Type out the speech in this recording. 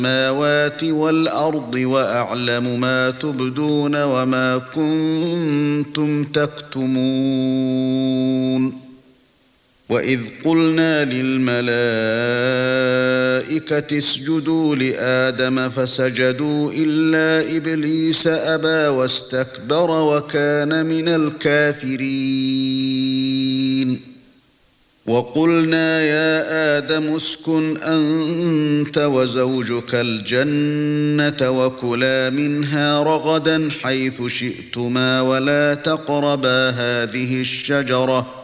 السماوات والأرض وأعلم ما تبدون وما كنتم تكتمون وإذ قلنا للملائكة اسجدوا لآدم فسجدوا إلا إبليس أبى واستكبر وكان من الكافرين وقلنا يا آدم اسكن أنت وزوجك الجنة وكلا منها رغدا حيث شئتما ولا تقربا هذه الشجرة